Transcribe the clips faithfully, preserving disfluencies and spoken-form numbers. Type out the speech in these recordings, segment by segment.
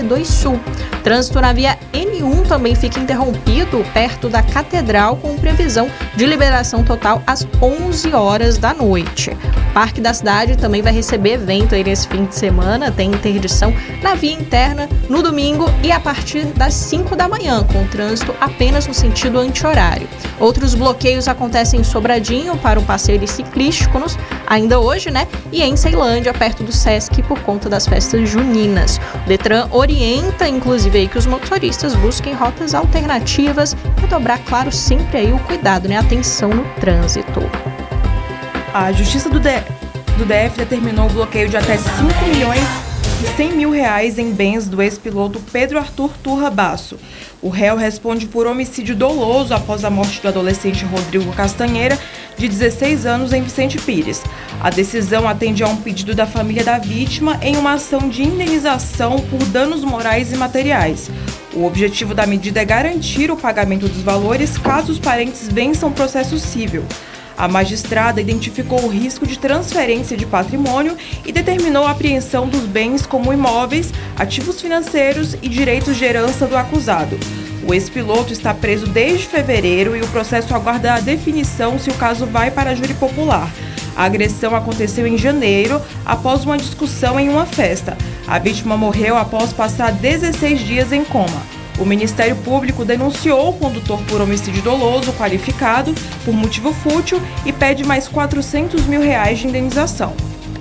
dois Sul. Trânsito na via N um também fica interrompido perto da Catedral, com previsão de liberação total às onze horas da noite. O Parque da Cidade também vai receber evento aí nesse fim de semana. Tem interdição na via interna no domingo e a partir das cinco da manhã, com trânsito apenas no sentido anti-horário. Outros bloqueios acontecem em Sobradinho para o passeio ciclístico ainda hoje, né? E em Ceilândia, perto do Sesc, por conta das festas juninas. O Detran orienta, inclusive, aí que os motoristas busquem rotas alternativas e dobrar, claro, sempre aí o cuidado, né? Atenção no trânsito. A Justiça do, D- do D F determinou o bloqueio de até cinco milhões e cem mil reais em bens do ex-piloto Pedro Arthur Turra Basso. O réu responde por homicídio doloso após a morte do adolescente Rodrigo Castanheira, de dezesseis anos, em Vicente Pires. A decisão atende a um pedido da família da vítima em uma ação de indenização por danos morais e materiais. O objetivo da medida é garantir o pagamento dos valores caso os parentes vençam o processo civil. A magistrada identificou o risco de transferência de patrimônio e determinou a apreensão dos bens como imóveis, ativos financeiros e direitos de herança do acusado. O ex-piloto está preso desde fevereiro e o processo aguarda a definição se o caso vai para a júri popular. A agressão aconteceu em janeiro, após uma discussão em uma festa. A vítima morreu após passar dezesseis dias em coma. O Ministério Público denunciou o condutor por homicídio doloso qualificado por motivo fútil e pede mais quatrocentos mil reais de indenização.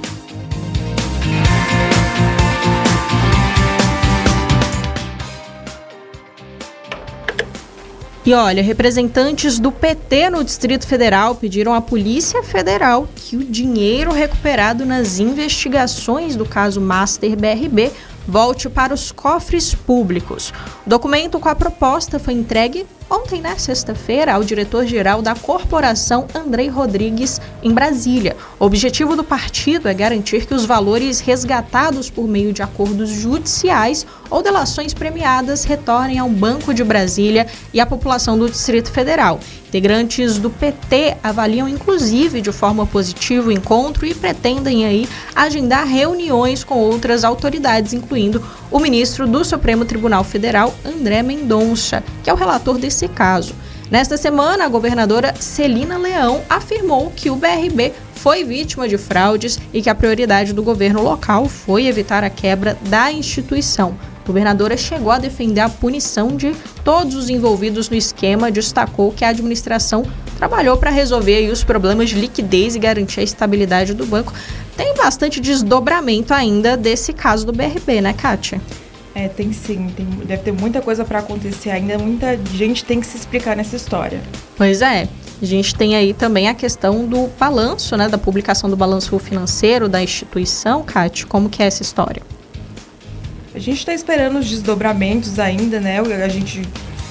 E olha, representantes do P T no Distrito Federal pediram à Polícia Federal que o dinheiro recuperado nas investigações do caso Master B R B volte para os cofres públicos. O documento com a proposta foi entregue ontem, na sexta-feira, ao diretor-geral da corporação, Andrei Rodrigues, em Brasília. O objetivo do partido é garantir que os valores resgatados por meio de acordos judiciais ou delações premiadas retornem ao Banco de Brasília e à população do Distrito Federal. Integrantes do P T avaliam, inclusive, de forma positiva o encontro e pretendem aí agendar reuniões com outras autoridades, incluindo o ministro do Supremo Tribunal Federal, André Mendonça, que é o relator desse caso. Nesta semana, a governadora Celina Leão afirmou que o B R B foi vítima de fraudes e que a prioridade do governo local foi evitar a quebra da instituição. A governadora chegou a defender a punição de todos os envolvidos no esquema, destacou que a administração trabalhou para resolver aí os problemas de liquidez e garantir a estabilidade do banco. Tem bastante desdobramento ainda desse caso do B R B, né, Kátia? É, tem sim. Tem, deve ter muita coisa para acontecer ainda. Muita gente tem que se explicar nessa história. Pois é. A gente tem aí também a questão do balanço, né, da publicação do balanço financeiro da instituição. Kátia, como que é essa história? A gente está esperando os desdobramentos ainda, né? A gente...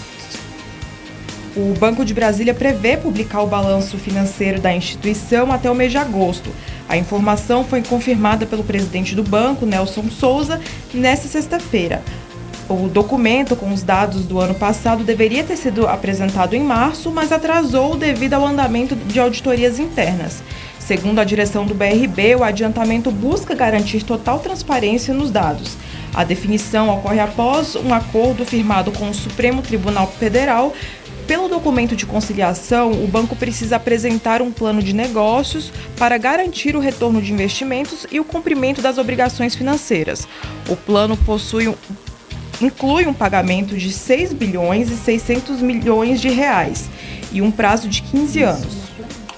O Banco de Brasília prevê publicar o balanço financeiro da instituição até o mês de agosto. A informação foi confirmada pelo presidente do banco, Nelson Souza, nesta sexta-feira. O documento com os dados do ano passado deveria ter sido apresentado em março, mas atrasou devido ao andamento de auditorias internas. Segundo a direção do B R B, o adiantamento busca garantir total transparência nos dados. A definição ocorre após um acordo firmado com o Supremo Tribunal Federal. Pelo documento de conciliação, o banco precisa apresentar um plano de negócios para garantir o retorno de investimentos e o cumprimento das obrigações financeiras. O plano possui um, inclui um pagamento de seis bilhões e seiscentos milhões de reais e um prazo de quinze anos.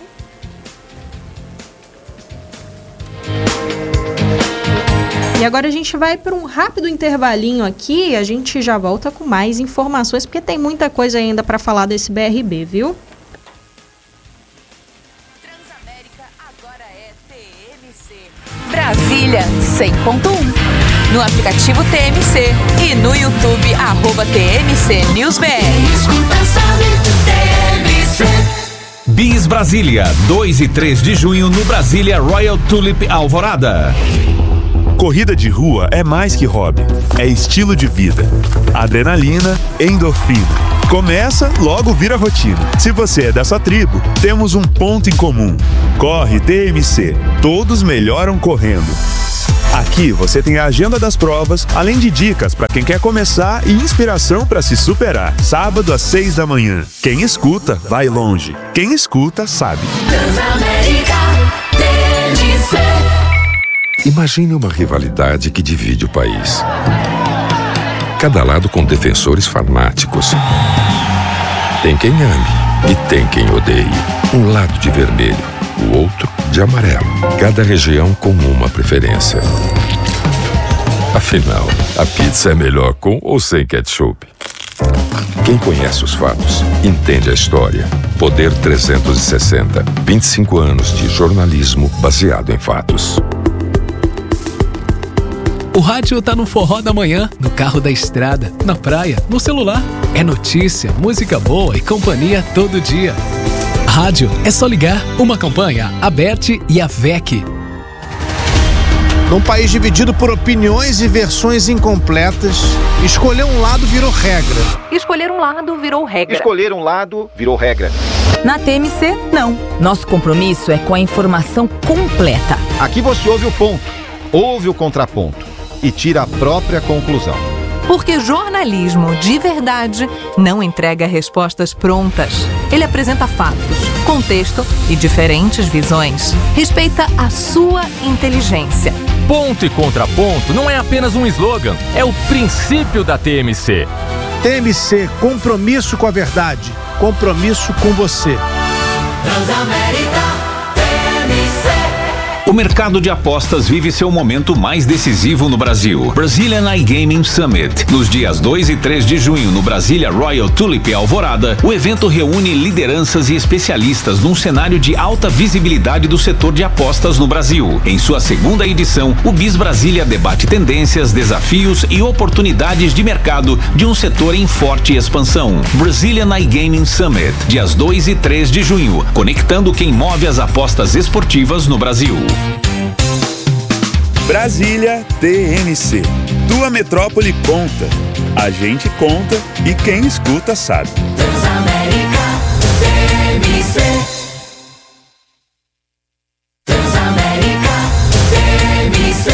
E agora a gente vai para um rápido intervalinho aqui e a gente já volta com mais informações, porque tem muita coisa ainda para falar desse B R B, viu? Transamérica agora é T M C. Brasília cem ponto um. No aplicativo T M C e no YouTube, arroba T M C News B R. Bis Brasília, dois e três de junho no Brasília Royal Tulip Alvorada. Corrida de rua é mais que hobby, é estilo de vida. Adrenalina, endorfina. Começa, logo vira rotina. Se você é dessa tribo, temos um ponto em comum. Corre T M C. Todos melhoram correndo. Aqui você tem a agenda das provas, além de dicas para quem quer começar e inspiração para se superar. Sábado às seis da manhã. Quem escuta, vai longe. Quem escuta, sabe. Transamérica T M C. Imagine uma rivalidade que divide o país. Cada lado com defensores fanáticos. Tem quem ame e tem quem odeie. Um lado de vermelho, o outro de amarelo. Cada região com uma preferência. Afinal, a pizza é melhor com ou sem ketchup? Quem conhece os fatos, entende a história. Poder trezentos e sessenta. vinte e cinco anos de jornalismo baseado em fatos. O rádio tá no forró da manhã, no carro da estrada, na praia, no celular. É notícia, música boa e companhia todo dia. Rádio é só ligar. Uma campanha, a Bert e a V E C. Num país dividido por opiniões e versões incompletas, escolher um lado virou regra. Escolher um lado virou regra. Escolher um lado virou regra. Na T M C, não. Nosso compromisso é com a informação completa. Aqui você ouve o ponto, ouve o contraponto e tira a própria conclusão. Porque jornalismo de verdade não entrega respostas prontas. Ele apresenta fatos, contexto e diferentes visões. Respeita a sua inteligência. Ponto e contraponto não é apenas um slogan, é o princípio da T M C. T M C, compromisso com a verdade, compromisso com você. Transamérica T M C. O mercado de apostas vive seu momento mais decisivo no Brasil. Brazilian iGaming Summit. Nos dias dois e três de junho, no Brasília Royal Tulip Alvorada, o evento reúne lideranças e especialistas num cenário de alta visibilidade do setor de apostas no Brasil. Em sua segunda edição, o BIS Brasília debate tendências, desafios e oportunidades de mercado de um setor em forte expansão. Brazilian iGaming Summit, dias dois e três de junho, conectando quem move as apostas esportivas no Brasil. Brasília T M C. Tua metrópole conta. A gente conta e quem escuta sabe. Transamérica T M C. Transamérica T M C.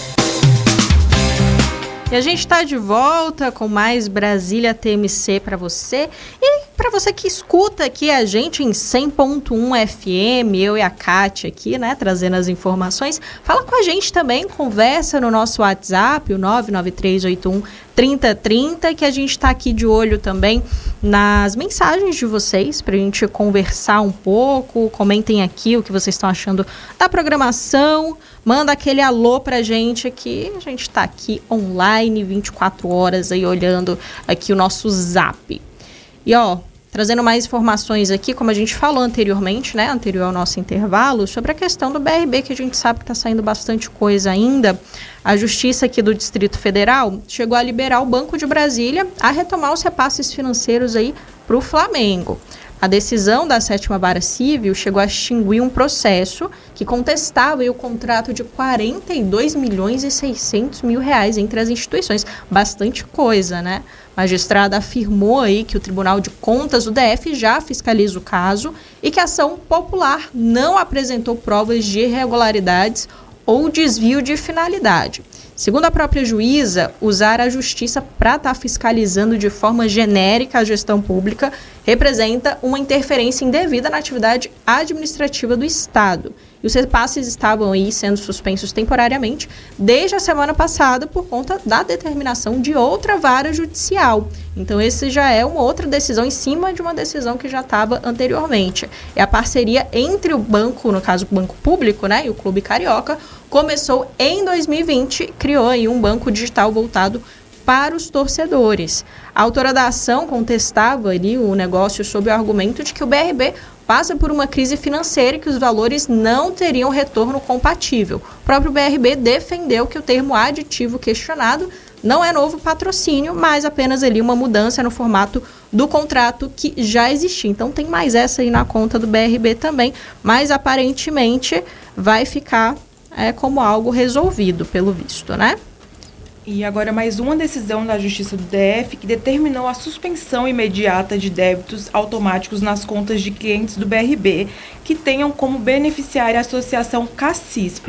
E a gente está de volta com mais Brasília T M C para você. E para você que escuta aqui a gente em cem ponto um F M, eu e a Kátia aqui, né, trazendo as informações, fala com a gente também, conversa no nosso WhatsApp, o nove nove três oito um, três zero três zero, que a gente está aqui de olho também nas mensagens de vocês, para a gente conversar um pouco. Comentem aqui o que vocês estão achando da programação, manda aquele alô pra gente aqui, a gente está aqui online, vinte e quatro horas aí olhando aqui o nosso Zap. E ó, trazendo mais informações aqui, como a gente falou anteriormente, né, anterior ao nosso intervalo, sobre a questão do B R B, que a gente sabe que está saindo bastante coisa ainda. A Justiça aqui do Distrito Federal chegou a liberar o Banco de Brasília a retomar os repasses financeiros aí para o Flamengo. A decisão da sétima Vara Civil chegou a extinguir um processo que contestava aí o contrato de quarenta e dois milhões e seiscentos mil reais entre as instituições. Bastante coisa, né? A magistrada afirmou aí que o Tribunal de Contas do D F já fiscaliza o caso e que a ação popular não apresentou provas de irregularidades ou desvio de finalidade. Segundo a própria juíza, usar a justiça para estar fiscalizando de forma genérica a gestão pública representa uma interferência indevida na atividade administrativa do Estado. E os repasses estavam aí sendo suspensos temporariamente desde a semana passada por conta da determinação de outra vara judicial. Então, esse já é uma outra decisão em cima de uma decisão que já estava anteriormente. E a parceria entre o banco, no caso o Banco Público, né, e o Clube Carioca, começou em dois mil e vinte, criou aí um banco digital voltado para os torcedores. A autora da ação contestava ali o negócio sob o argumento de que o B R B passa por uma crise financeira e que os valores não teriam retorno compatível. O próprio B R B defendeu que o termo aditivo questionado não é novo patrocínio, mas apenas ali uma mudança no formato do contrato que já existia. Então tem mais essa aí na conta do B R B também, mas aparentemente vai ficar é, como algo resolvido, pelo visto, né? E agora mais uma decisão da Justiça do D F que determinou a suspensão imediata de débitos automáticos nas contas de clientes do B R B que tenham como beneficiária a Associação CACISP.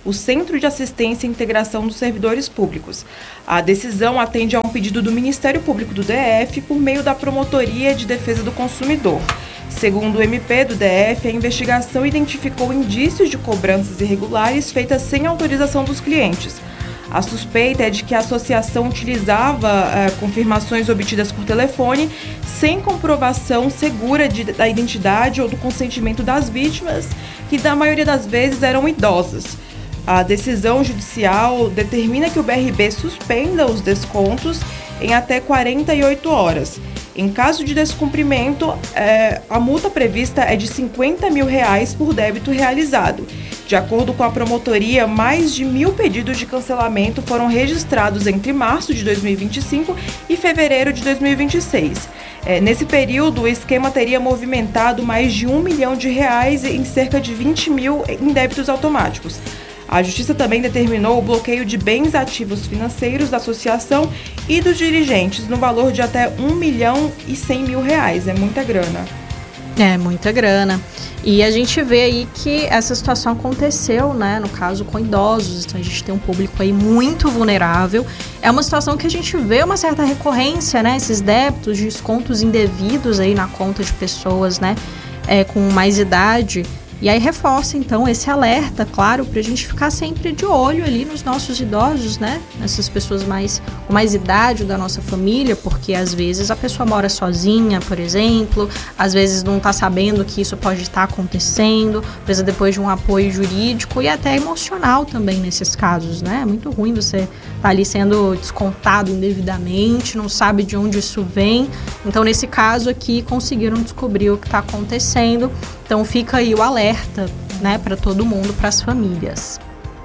o Centro de Assistência e Integração dos Servidores Públicos. A decisão atende a um pedido do Ministério Público do D F por meio da Promotoria de Defesa do Consumidor. Segundo o M P do D F, a investigação identificou indícios de cobranças irregulares feitas sem autorização dos clientes. A suspeita é de que a associação utilizava eh, confirmações obtidas por telefone sem comprovação segura de, da identidade ou do consentimento das vítimas, que na maioria das vezes eram idosas. A decisão judicial determina que o B R B suspenda os descontos em até quarenta e oito horas. Em caso de descumprimento, eh, a multa prevista é de cinquenta mil reais por débito realizado. De acordo com a promotoria, mais de mil pedidos de cancelamento foram registrados entre março de dois mil e vinte e cinco e fevereiro de dois mil e vinte e seis. É, nesse período, o esquema teria movimentado mais de um milhão de reais em cerca de vinte mil em débitos automáticos. A Justiça também determinou o bloqueio de bens ativos financeiros da associação e dos dirigentes no valor de até um milhão e cem mil reais. É muita grana. É, muita grana. E a gente vê aí que essa situação aconteceu, né, no caso com idosos, então a gente tem um público aí muito vulnerável. É uma situação que a gente vê uma certa recorrência, né, esses débitos, descontos indevidos aí na conta de pessoas, né, é, com mais idade. E aí reforça, então, esse alerta, claro, para a gente ficar sempre de olho ali nos nossos idosos, né? Nessas pessoas mais, com mais idade da nossa família, porque às vezes a pessoa mora sozinha, por exemplo, às vezes não está sabendo que isso pode estar acontecendo, precisa depois de um apoio jurídico e até emocional também nesses casos, né? É muito ruim você estar tá ali sendo descontado indevidamente, não sabe de onde isso vem. Então, nesse caso aqui, conseguiram descobrir o que está acontecendo. Então fica aí o alerta, né, para todo mundo, para as famílias.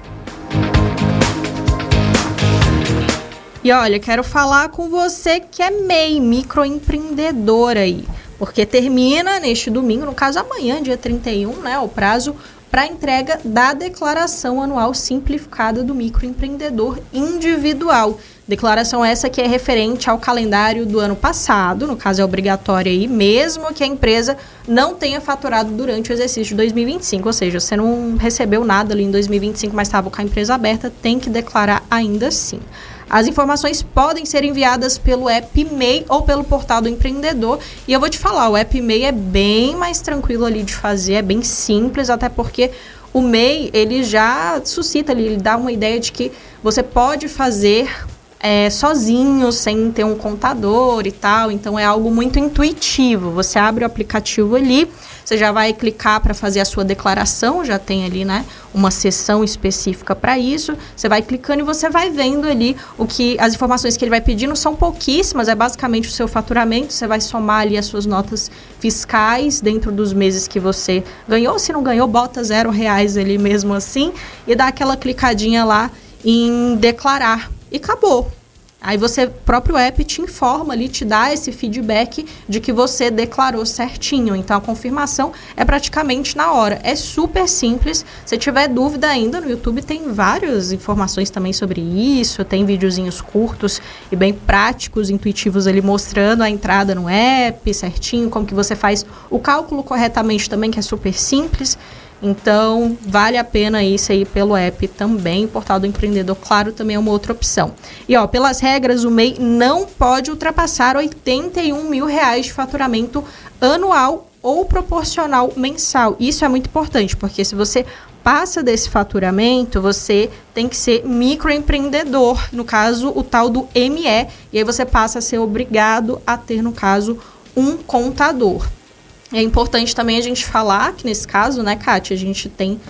E olha, quero falar com você que é M E I, microempreendedora aí, porque termina neste domingo, no caso amanhã, dia trinta e um, né, o prazo para entrega da declaração anual simplificada do microempreendedor individual. Declaração essa que é referente ao calendário do ano passado, no caso é obrigatória aí, mesmo que a empresa não tenha faturado durante o exercício de dois mil e vinte e cinco, ou seja, você não recebeu nada ali em dois mil e vinte e cinco, mas estava com a empresa aberta, tem que declarar ainda assim. As informações podem ser enviadas pelo app M E I ou pelo portal do empreendedor. E eu vou te falar, o app M E I é bem mais tranquilo ali de fazer, é bem simples, até porque o M E I, ele já suscita ali, ele dá uma ideia de que você pode fazer é, sozinho, sem ter um contador e tal. Então é algo muito intuitivo. Você abre o aplicativo ali, você já vai clicar para fazer a sua declaração, já tem ali, né, uma seção específica para isso. Você vai clicando e você vai vendo ali o que as informações que ele vai pedindo são pouquíssimas, é basicamente o seu faturamento. Você vai somar ali as suas notas fiscais dentro dos meses que você ganhou. Se não ganhou, bota zero reais ali mesmo assim e dá aquela clicadinha lá em declarar e acabou. Aí você, o próprio app te informa ali, te dá esse feedback de que você declarou certinho. Então, a confirmação é praticamente na hora. É super simples. Se tiver dúvida ainda, no YouTube tem várias informações também sobre isso. Tem videozinhos curtos e bem práticos, intuitivos ali, mostrando a entrada no app certinho, como que você faz o cálculo corretamente também, que é super simples. Então, vale a pena isso aí pelo app também. O Portal do Empreendedor, claro, também é uma outra opção. E, ó, pelas regras, o M E I não pode ultrapassar oitenta e um mil reais de faturamento anual ou proporcional mensal. Isso é muito importante, porque se você passa desse faturamento, você tem que ser microempreendedor, no caso, o tal do M E, e aí você passa a ser obrigado a ter, no caso, um contador. É importante também a gente falar que nesse caso, né, Kátia, a gente tem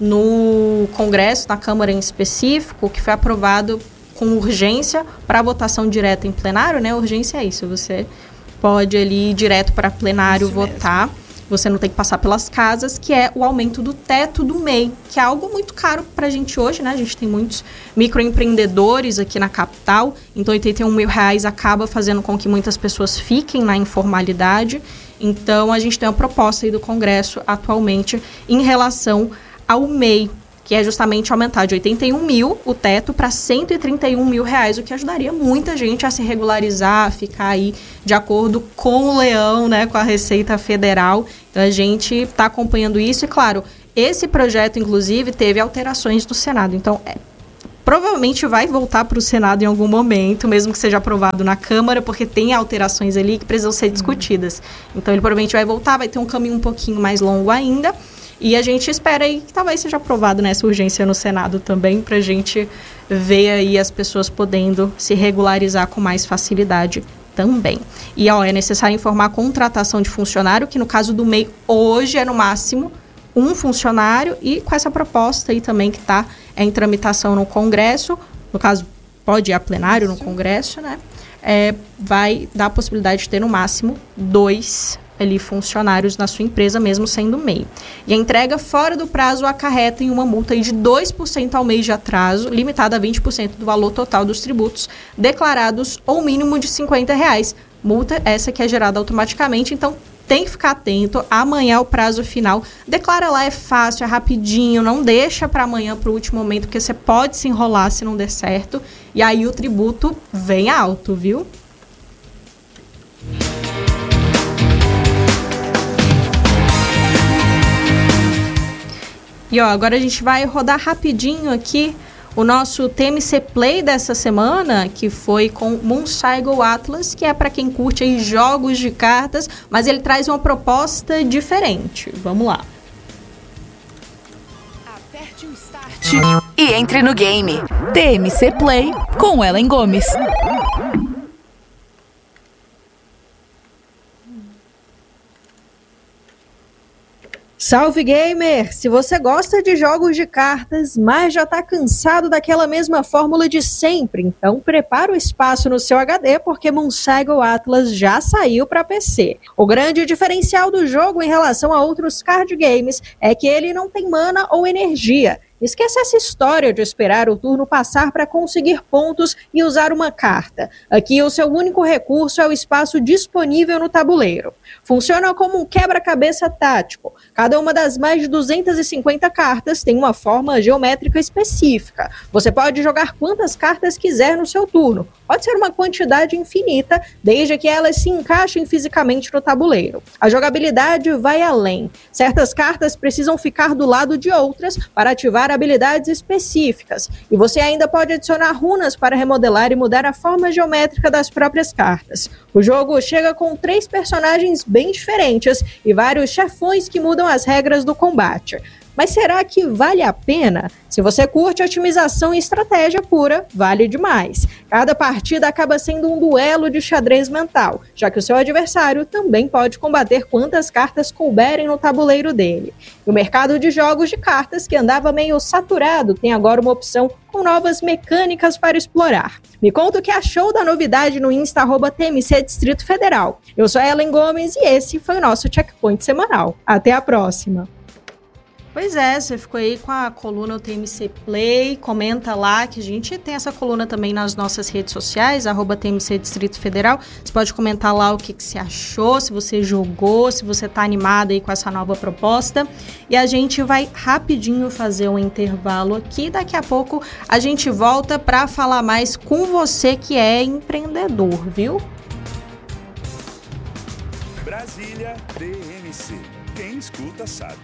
no Congresso, na Câmara em específico, que foi aprovado com urgência para votação direta em plenário, né? Urgência é isso, você pode ali ir direto para plenário isso votar, mesmo. Você não tem que passar pelas casas, que é o aumento do teto do M E I, que é algo muito caro para a gente hoje, né? A gente tem muitos microempreendedores aqui na capital, então oitenta e um mil reais acaba fazendo com que muitas pessoas fiquem na informalidade. Então, a gente tem uma proposta aí do Congresso atualmente em relação ao M E I, que é justamente aumentar de oitenta e um mil o teto para cento e trinta e um mil reais, o que ajudaria muita gente a se regularizar, ficar aí de acordo com o leão, né, com a Receita Federal. Então, a gente está acompanhando isso e, claro, esse projeto, inclusive, teve alterações do Senado. Então, é, provavelmente vai voltar para o Senado em algum momento, mesmo que seja aprovado na Câmara, porque tem alterações ali que precisam ser discutidas. Então, ele provavelmente vai voltar, vai ter um caminho um pouquinho mais longo ainda. E a gente espera aí que talvez seja aprovado nessa urgência no Senado também, para a gente ver aí as pessoas podendo se regularizar com mais facilidade também. E ó, é necessário informar a contratação de funcionário, que no caso do M E I, hoje é no máximo um funcionário, e com essa proposta aí também que está em tramitação no Congresso, no caso pode ir a plenário no Congresso, né? É, vai dar a possibilidade de ter no máximo dois ali funcionários na sua empresa, mesmo sendo M E I. E a entrega fora do prazo acarreta em uma multa aí de dois por cento ao mês de atraso, limitada a vinte por cento do valor total dos tributos declarados, ou mínimo de cinquenta reais. Multa essa que é gerada automaticamente, então tem que ficar atento. Amanhã é o prazo final. Declara lá, é fácil, é rapidinho, não deixa para amanhã, para o último momento, porque você pode se enrolar se não der certo. E aí o tributo vem alto, viu? E ó, agora a gente vai rodar rapidinho aqui o nosso T M C Play dessa semana, que foi com Mooncycle Atlas, que é para quem curte aí jogos de cartas, mas ele traz uma proposta diferente. Vamos lá. Aperte o start e entre no game. T M C Play com Ellen Gomes. Salve, gamer! Se você gosta de jogos de cartas, mas já está cansado daquela mesma fórmula de sempre, então prepara o espaço no seu H D, porque Mooncycle Atlas já saiu para P C. O grande diferencial do jogo em relação a outros card games é que ele não tem mana ou energia. Esquece essa história de esperar o turno passar para conseguir pontos e usar uma carta. Aqui o seu único recurso é o espaço disponível no tabuleiro. Funciona como um quebra-cabeça tático. Cada uma das mais de duzentas e cinquenta cartas tem uma forma geométrica específica. Você pode jogar quantas cartas quiser no seu turno. Pode ser uma quantidade infinita, desde que elas se encaixem fisicamente no tabuleiro. A jogabilidade vai além. Certas cartas precisam ficar do lado de outras para ativar habilidades específicas, e você ainda pode adicionar runas para remodelar e mudar a forma geométrica das próprias cartas. O jogo chega com três personagens bem diferentes e vários chefões que mudam as regras do combate. Mas será que vale a pena? Se você curte otimização e estratégia pura, vale demais. Cada partida acaba sendo um duelo de xadrez mental, já que o seu adversário também pode combater quantas cartas couberem no tabuleiro dele. E o mercado de jogos de cartas, que andava meio saturado, tem agora uma opção com novas mecânicas para explorar. Me conta o que achou da novidade no Insta, arroba T M C Distrito Federal. Eu sou a Ellen Gomes e esse foi o nosso Checkpoint semanal. Até a próxima! Pois é, você ficou aí com a coluna T M C Play, comenta lá que a gente tem essa coluna também nas nossas redes sociais, arroba T M C Distrito Federal. Você pode comentar lá o que, que você achou, se você jogou, se você tá animado aí com essa nova proposta. E a gente vai rapidinho fazer um intervalo aqui, daqui a pouco a gente volta para falar mais com você que é empreendedor, viu? Brasília T M C. Quem escuta sabe.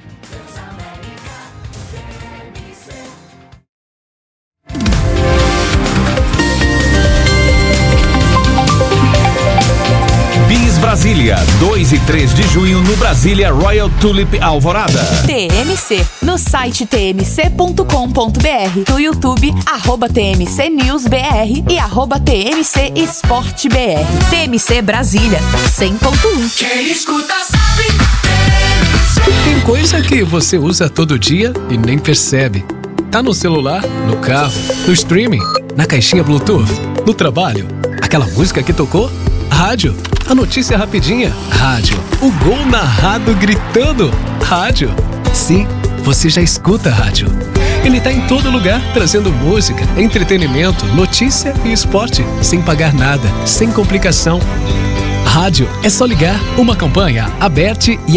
Bis Brasília, dois e três de junho no Brasília Royal Tulip Alvorada. T M C, no site t m c ponto com ponto b r, no YouTube, arroba T M C News B R e arroba T M C Esporte B R. T M C Brasília, cem ponto um. Quem escuta sabe. Tem coisa que você usa todo dia e nem percebe. Tá no celular, no carro, no streaming, na caixinha Bluetooth, no trabalho. Aquela música que tocou? Rádio. A notícia rapidinha? Rádio. O gol narrado gritando? Rádio. Sim, você já escuta rádio. Ele tá em todo lugar, trazendo música, entretenimento, notícia e esporte, sem pagar nada, sem complicação. Rádio é só ligar, uma campanha aberta e